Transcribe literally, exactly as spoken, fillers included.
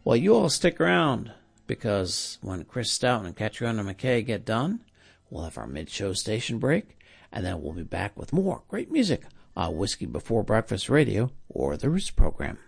Well, you all stick around, because when Chris Stout and Catriona McKay get done, we'll have our mid-show station break, and then we'll be back with more great music on Whiskey Before Breakfast Radio or the Roots program.